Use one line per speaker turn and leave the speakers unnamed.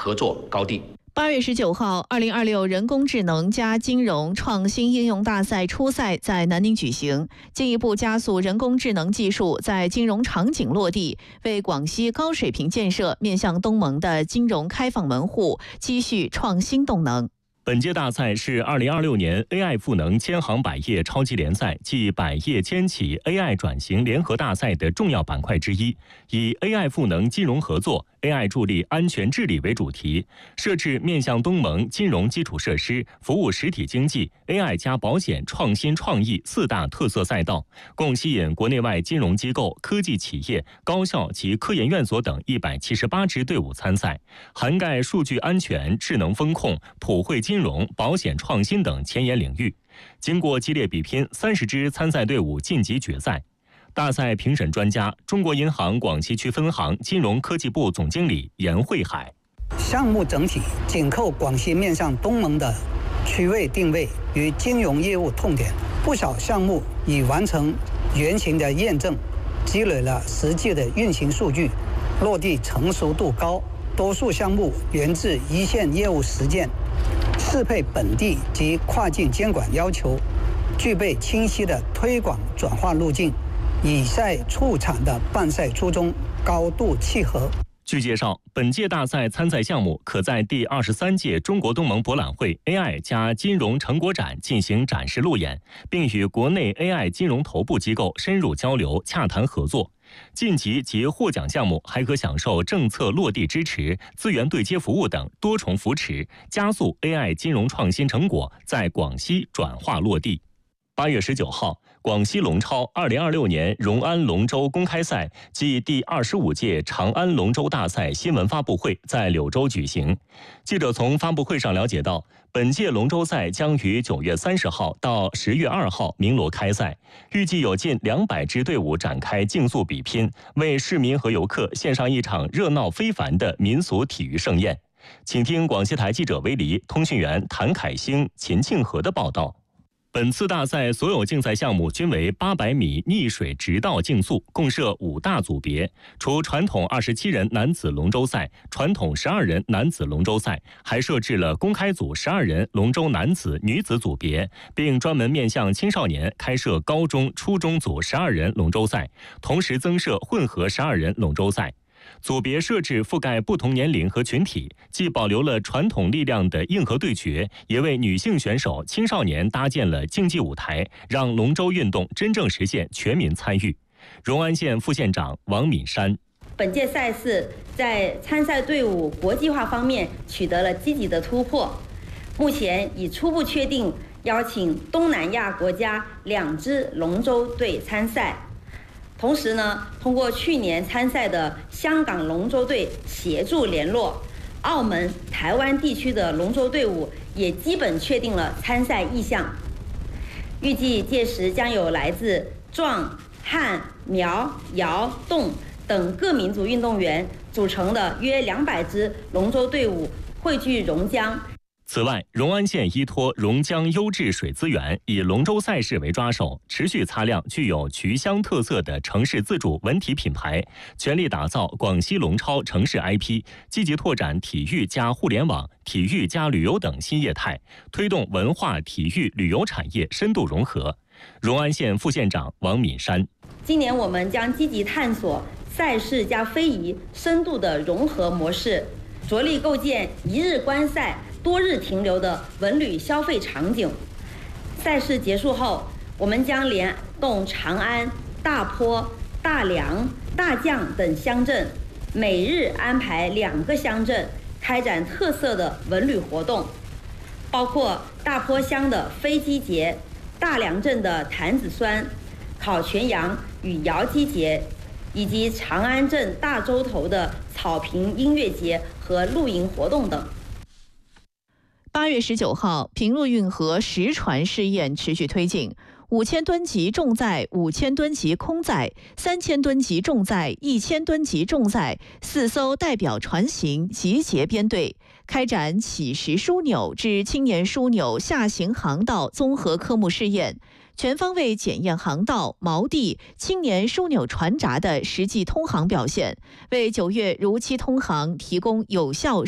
合作高地。
8月19号，2026人工智能加金融创新应用大赛初赛在南宁举行，进一步加速人工智能技术在金融场景落地，为广西高水平建设面向东盟的金融开放门户积蓄创新动能。
本届大赛是2026年 AI 赋能千行百业超级联赛暨百业千企 AI 转型联合大赛的重要板块之一，以 AI 赋能金融合作、AI 助力安全治理为主题，设置面向东盟金融基础设施、服务实体经济、AI 加保险创新创意4大特色赛道，共吸引国内外金融机构、科技企业、高校及科研院所等178支队伍参赛，涵盖数据安全、智能风控、普惠金融、保险创新等前沿领域。经过激烈比拼，30支参赛队伍晋级决赛。大赛评审专家，中国银行广西区分行金融科技部总经理严慧海。
项目整体紧扣广西面向东盟的区位定位与金融业务痛点，不少项目已完成原型的验证，积累了实际的运行数据，落地成熟度高。多数项目源自一线业务实践，适配本地及跨境监管要求，具备清晰的推广转化路径，以赛促产的办赛初衷高度契合。
据介绍，本届大赛参赛项目可在第23届中国东盟博览会 AI 加金融成果展进行展示路演，并与国内 AI 金融头部机构深入交流、洽谈合作。晋级及获奖项目还可享受政策落地支持、资源对接服务等多重扶持，加速 AI 金融创新成果在广西转化落地。8月19号，广西龙超2026年荣安龙舟公开赛暨第25届长安龙舟大赛新闻发布会在柳州举行。记者从发布会上了解到，本届龙舟赛将于9月30号到10月2号鸣锣开赛，预计有近200支队伍展开竞速比拼，为市民和游客献上一场热闹非凡的民俗体育盛宴。请听广西台记者韦黎、通讯员谭凯兴、秦庆和的报道。本次大赛所有竞赛项目均为800米逆水直道竞速，共设5大组别。除传统27人男子龙舟赛、传统12人男子龙舟赛，还设置了公开组12人龙舟男子、女子组别，并专门面向青少年开设高中、初中组12人龙舟赛，同时增设混合12人龙舟赛。组别设置覆盖不同年龄和群体，既保留了传统力量的硬核对决，也为女性选手、青少年搭建了竞技舞台，让龙舟运动真正实现全民参与。荣安县副县长王敏山：
本届赛事在参赛队伍国际化方面取得了积极的突破，目前已初步确定邀请东南亚国家2支龙舟队参赛。同时呢，通过去年参赛的香港龙舟队协助联络，澳门、台湾地区的龙舟队伍也基本确定了参赛意向。预计届时将有来自壮、汉、苗、瑶、侗等各民族运动员组成的约200支龙舟队伍汇聚榕江。
此外，荣安县依托榕江优质水资源，以龙舟赛事为抓手，持续擦亮具有渠乡特色的城市自主文体品牌，全力打造广西龙超城市 IP， 积极拓展体育加互联网、体育加旅游等新业态，推动文化、体育、旅游产业深度融合。荣安县副县长王敏山：
今年我们将积极探索赛事加非遗深度的融合模式，着力构建一日观赛、多日停留的文旅消费场景。赛事结束后，我们将联动长安、大坡、大良、大将等乡镇，每日安排2个乡镇开展特色的文旅活动，包括大坡乡的飞机节、大良镇的坛子酸、烤全羊与瑶鸡节，以及长安镇大洲头的草坪音乐节和露营活动等。
8月19号，平陆运河实船试验持续推进，5000吨级重载、5000吨级空载、3000吨级重载、1000吨级重载4艘代表船型集结编队，开展起实枢纽至青年枢纽下行航道综合科目试验，全方位检验航道、锚地、青年枢纽船闸的实际通航表现，为9月如期通航提供有效